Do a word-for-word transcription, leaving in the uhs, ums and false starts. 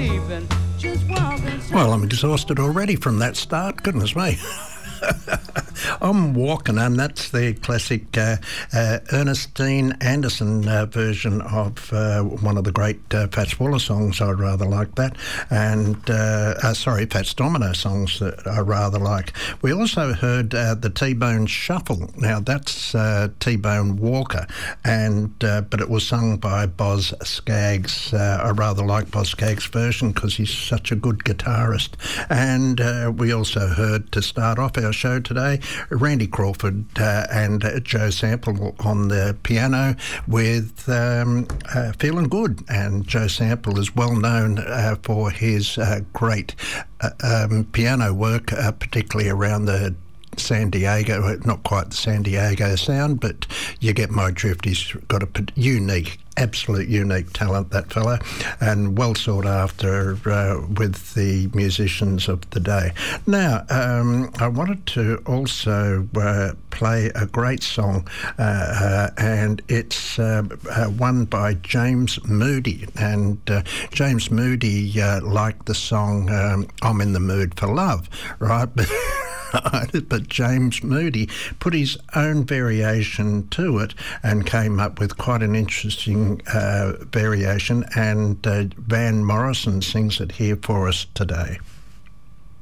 sleeping, just walking. Well, I'm exhausted already from that start. Goodness me. I'm walking, and that's the classic uh, uh, Ernestine Anderson uh, version of uh, one of the great uh, Fats Waller songs. I rather like that, and uh, uh, sorry, Fats Domino songs that I rather like. We also heard uh, the T-Bone Shuffle. Now that's uh, T-Bone Walker, and uh, but it was sung by Boz Scaggs. Uh, I rather like Boz Scaggs' version because he's such a good guitarist. And uh, we also heard, to start off our show today, Randy Crawford uh, and uh, Joe Sample on the piano with um, uh, Feeling Good. And Joe Sample is well known uh, for his uh, great uh, um, piano work, uh, particularly around the San Diego, not quite the San Diego sound, but you get my drift. He's got a unique, absolute unique talent, that fellow, and well sought after uh, with the musicians of the day. Now, um, I wanted to also uh, play a great song, uh, uh, and it's uh, uh, one by James Moody. And uh, James Moody uh, liked the song um, I'm in the Mood for Love, right? But James Moody put his own variation to it and came up with quite an interesting uh, variation, and uh, Van Morrison sings it here for us today.